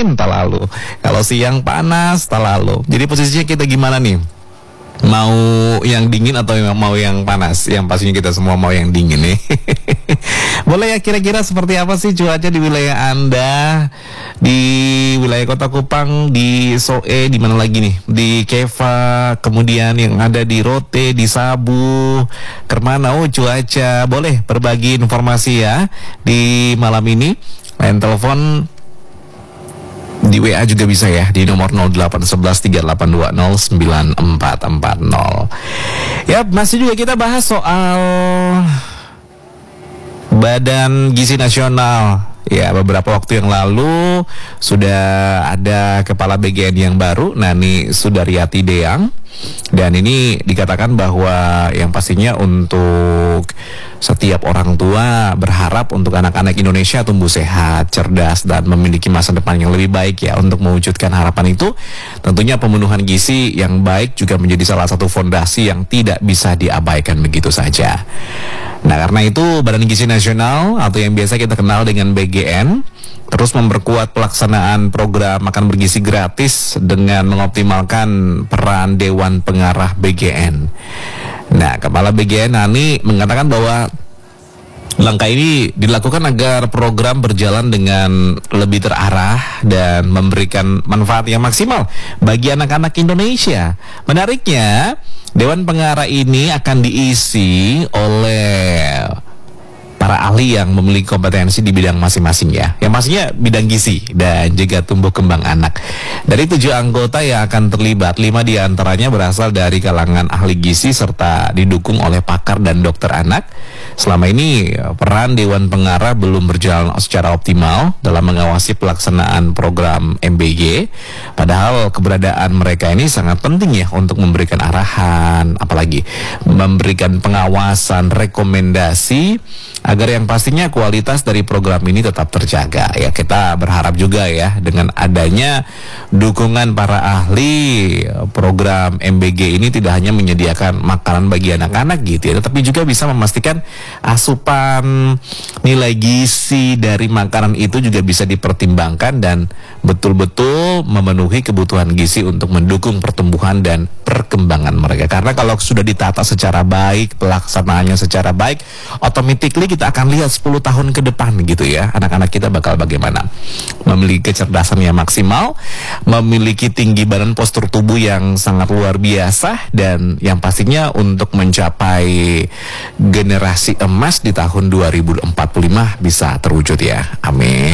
dingin, tak lalu. Kalau siang panas, tak lalu. Jadi posisinya kita gimana nih? Mau yang dingin atau mau yang panas? Yang pastinya kita semua mau yang dingin nih. Boleh ya, kira-kira seperti apa sih cuaca di wilayah Anda? Di wilayah Kota Kupang, di Soe, di mana lagi nih? Di Keva, kemudian yang ada di Rote, di Sabu, Kermana. Oh, cuaca. Boleh berbagi informasi ya di malam ini. Line telepon di WA juga bisa ya, di nomor 081138209440. Ya, masih juga kita bahas soal Badan Gizi Nasional. Ya, beberapa waktu yang lalu sudah ada kepala BGN yang baru, Nani Sudaryati Deang. Dan ini dikatakan bahwa yang pastinya untuk setiap orang tua berharap untuk anak-anak Indonesia tumbuh sehat, cerdas, dan memiliki masa depan yang lebih baik ya. Untuk mewujudkan harapan itu, tentunya pemenuhan gizi yang baik juga menjadi salah satu fondasi yang tidak bisa diabaikan begitu saja. Nah, karena itu Badan Gizi Nasional atau yang biasa kita kenal dengan BGN terus memperkuat pelaksanaan program makan bergizi gratis dengan mengoptimalkan peran Dewan Pengarah BGN. Nah, Kepala BGN Nani mengatakan bahwa langkah ini dilakukan agar program berjalan dengan lebih terarah dan memberikan manfaat yang maksimal bagi anak-anak Indonesia. Menariknya, Dewan Pengarah ini akan diisi oleh para ahli yang memiliki kompetensi di bidang masing-masing ya. Yang pastinya bidang gizi dan juga tumbuh kembang anak. Dari 7 anggota yang akan terlibat, 5 diantaranya berasal dari kalangan ahli gizi serta didukung oleh pakar dan dokter anak. Selama ini peran Dewan Pengarah belum berjalan secara optimal dalam mengawasi pelaksanaan program MBG. Padahal keberadaan mereka ini sangat penting ya untuk memberikan arahan, apalagi memberikan pengawasan, rekomendasi agar yang pastinya kualitas dari program ini tetap terjaga. Ya, kita berharap juga ya dengan adanya dukungan para ahli program MBG ini tidak hanya menyediakan makanan bagi anak-anak gitu ya, tetapi juga bisa memastikan asupan nilai gizi dari makanan itu juga bisa dipertimbangkan dan betul-betul memenuhi kebutuhan gizi untuk mendukung pertumbuhan dan perkembangan mereka. Karena kalau sudah ditata secara baik, pelaksanaannya secara baik, automatically kita akan lihat 10 tahun ke depan gitu ya, anak-anak kita bakal bagaimana. Memiliki kecerdasan yang maksimal, memiliki tinggi badan, postur tubuh yang sangat luar biasa, dan yang pastinya untuk mencapai generasi emas di tahun 2045 bisa terwujud ya. Amin.